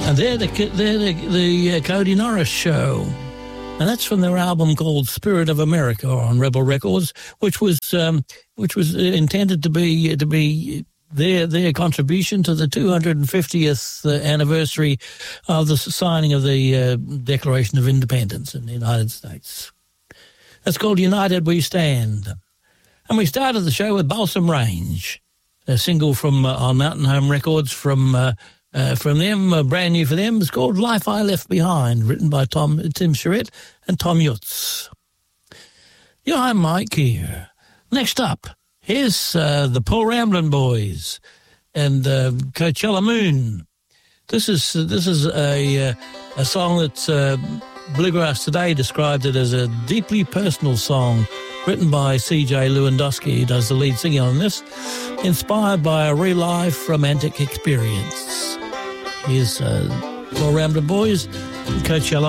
And they're the Cody Norris Show. And that's from their album called Spirit of America on Rebel Records, which was intended to be their contribution to the 250th anniversary of the signing of the Declaration of Independence in the United States. That's called United We Stand. And we started the show with Balsam Range, a single from on Mountain Home Records from them, brand new for them. It's called Life I Left Behind, written by Tim Charette and Tom Yutz. Yeah, I'm Mike here. Next up, here's the Paul Ramblin' Boys and Coachella Moon. This is a song that Bluegrass Today described it as a deeply personal song written by C.J. Lewandowski, who does the lead singing on this, inspired by a real-life romantic experience. Here's Paul Ramblin' Boys and Coachella